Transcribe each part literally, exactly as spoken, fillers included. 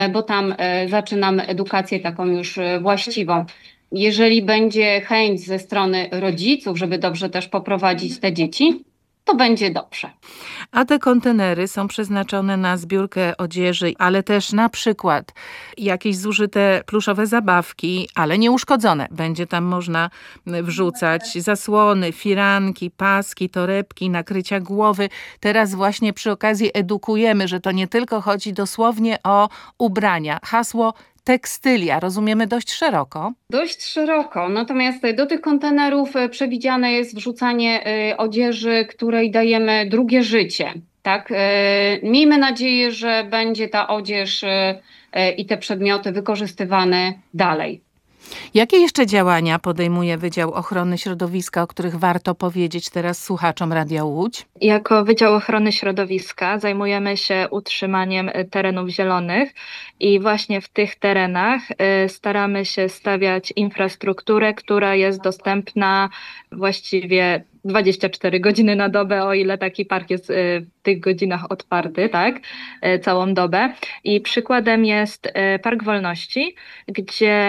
bo tam zaczynamy edukację taką już właściwą. Jeżeli będzie chęć ze strony rodziców, żeby dobrze też poprowadzić te dzieci, to będzie dobrze. A te kontenery są przeznaczone na zbiórkę odzieży, ale też na przykład jakieś zużyte pluszowe zabawki, ale nieuszkodzone. Będzie tam można wrzucać zasłony, firanki, paski, torebki, nakrycia głowy. Teraz właśnie przy okazji edukujemy, że to nie tylko chodzi dosłownie o ubrania. Hasło tekstylia rozumiemy dość szeroko. Dość szeroko, natomiast do tych kontenerów przewidziane jest wrzucanie odzieży, której dajemy drugie życie. Tak? Miejmy nadzieję, że będzie ta odzież i te przedmioty wykorzystywane dalej. Jakie jeszcze działania podejmuje Wydział Ochrony Środowiska, o których warto powiedzieć teraz słuchaczom Radia Łódź? Jako Wydział Ochrony Środowiska zajmujemy się utrzymaniem terenów zielonych i właśnie w tych terenach staramy się stawiać infrastrukturę, która jest dostępna właściwie dwadzieścia cztery godziny na dobę, o ile taki park jest w tych godzinach otwarty, tak, całą dobę. I przykładem jest Park Wolności, gdzie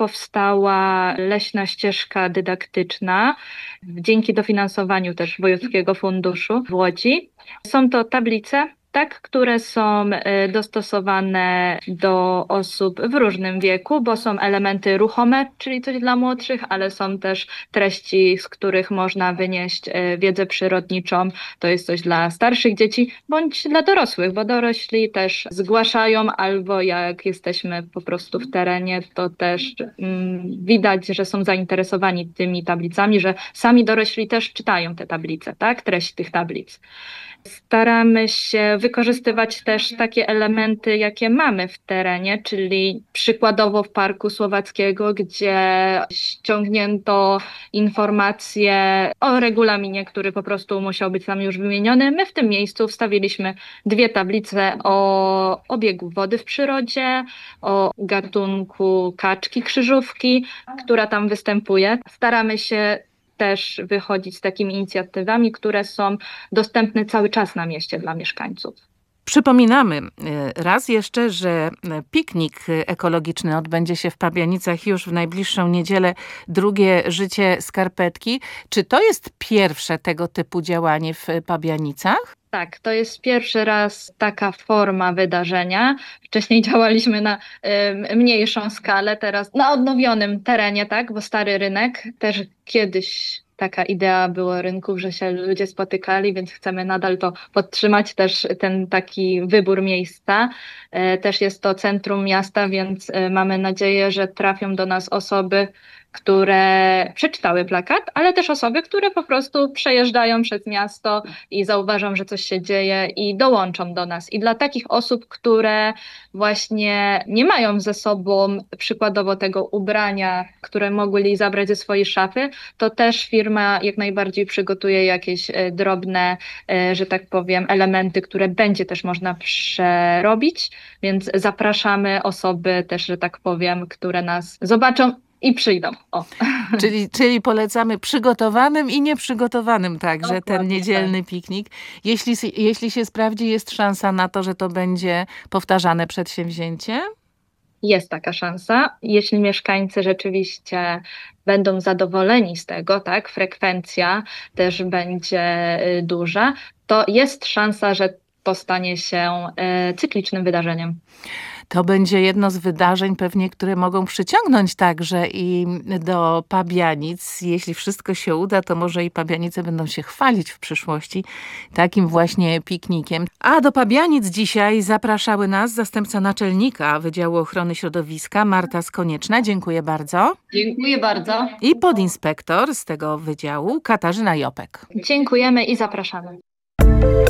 powstała leśna ścieżka dydaktyczna dzięki dofinansowaniu też Wojewódzkiego Funduszu w Łodzi. Są to tablice, tak, które są dostosowane do osób w różnym wieku, bo są elementy ruchome, czyli coś dla młodszych, ale są też treści, z których można wynieść wiedzę przyrodniczą. To jest coś dla starszych dzieci, bądź dla dorosłych, bo dorośli też zgłaszają, albo jak jesteśmy po prostu w terenie, to też mm, widać, że są zainteresowani tymi tablicami, że sami dorośli też czytają te tablice, tak, treść tych tablic. Staramy się wykorzystywać też takie elementy, jakie mamy w terenie, czyli przykładowo w Parku Słowackiego, gdzie ściągnięto informacje o regulaminie, który po prostu musiał być tam już wymieniony. My w tym miejscu wstawiliśmy dwie tablice o obiegu wody w przyrodzie, o gatunku kaczki krzyżówki, która tam występuje. Staramy się też wychodzić z takimi inicjatywami, które są dostępne cały czas na mieście dla mieszkańców. Przypominamy raz jeszcze, że piknik ekologiczny odbędzie się w Pabianicach już w najbliższą niedzielę. Drugie życie skarpetki. Czy to jest pierwsze tego typu działanie w Pabianicach? Tak, to jest pierwszy raz taka forma wydarzenia. Wcześniej działaliśmy na y, mniejszą skalę, teraz na odnowionym terenie, tak, bo stary rynek też kiedyś taka idea była rynków, że się ludzie spotykali, więc chcemy nadal to podtrzymać, też ten taki wybór miejsca. Y, też jest to centrum miasta, więc y, mamy nadzieję, że trafią do nas osoby, które przeczytały plakat, ale też osoby, które po prostu przejeżdżają przez miasto i zauważą, że coś się dzieje i dołączą do nas. I dla takich osób, które właśnie nie mają ze sobą przykładowo tego ubrania, które mogli zabrać ze swojej szafy, to też firma jak najbardziej przygotuje jakieś drobne, że tak powiem, elementy, które będzie też można przerobić, więc zapraszamy osoby też, że tak powiem, które nas zobaczą i przyjdą. O. Czyli, czyli polecamy przygotowanym i nieprzygotowanym także Dokładnie, ten niedzielny tak. piknik. Jeśli, jeśli się sprawdzi, jest szansa na to, że to będzie powtarzane przedsięwzięcie? Jest taka szansa. Jeśli mieszkańcy rzeczywiście będą zadowoleni z tego, tak, frekwencja też będzie duża, to jest szansa, że to stanie się cyklicznym wydarzeniem. To będzie jedno z wydarzeń pewnie, które mogą przyciągnąć także i do Pabianic. Jeśli wszystko się uda, to może i Pabianice będą się chwalić w przyszłości takim właśnie piknikiem. A do Pabianic dzisiaj zapraszały nas zastępca naczelnika Wydziału Ochrony Środowiska Marta Skonieczna. Dziękuję bardzo. Dziękuję bardzo. I podinspektor z tego wydziału Katarzyna Jopek. Dziękujemy i zapraszamy.